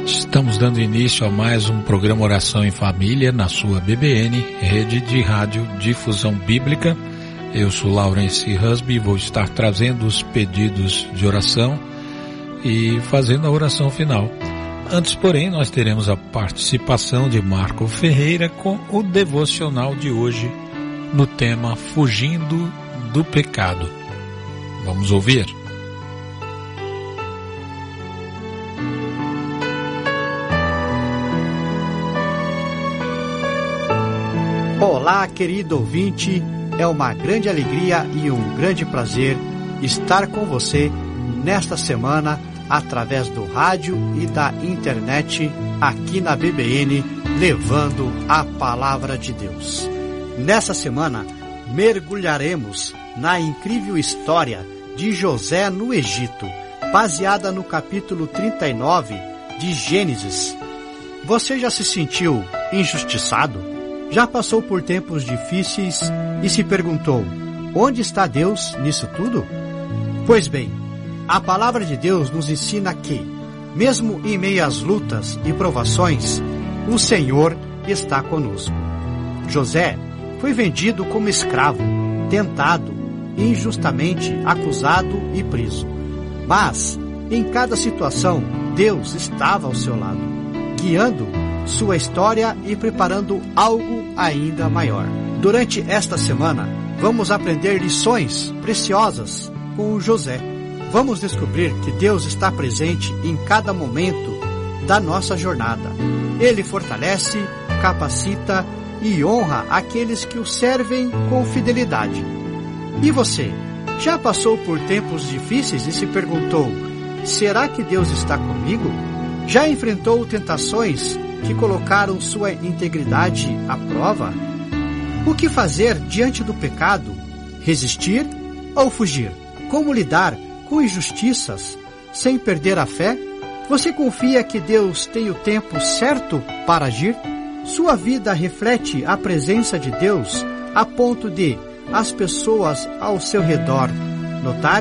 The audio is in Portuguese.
Estamos dando início a mais um programa Oração em Família na sua BBN, Rede de Rádio Difusão Bíblica. Eu sou Laurence Husby e vou estar trazendo os pedidos de oração e fazendo a oração final. Antes, porém, nós teremos a participação de Marco Ferreira com o devocional de hoje no tema Fugindo do Pecado. Vamos ouvir? Olá, querido ouvinte, é uma grande alegria e um grande prazer estar com você nesta semana através do rádio e da internet aqui na BBN, levando a Palavra de Deus. Nessa semana, mergulharemos na incrível história de José no Egito, baseada no capítulo 39 de Gênesis. Você já se sentiu injustiçado? Já passou por tempos difíceis e se perguntou, onde está Deus nisso tudo? Pois bem, a palavra de Deus nos ensina que, mesmo em meio às lutas e provações, o Senhor está conosco. José foi vendido como escravo, tentado, injustamente acusado e preso. Mas, em cada situação, Deus estava ao seu lado, guiando sua história e preparando algo ainda maior. Durante esta semana, vamos aprender lições preciosas com José. Vamos descobrir que Deus está presente em cada momento da nossa jornada. Ele fortalece, capacita e honra aqueles que o servem com fidelidade. E você, já passou por tempos difíceis e se perguntou, será que Deus está comigo? Já enfrentou tentações que colocaram sua integridade à prova? O que fazer diante do pecado? Resistir ou fugir? Como lidar com injustiças sem perder a fé? Você confia que Deus tem o tempo certo para agir? Sua vida reflete a presença de Deus a ponto de as pessoas ao seu redor notarem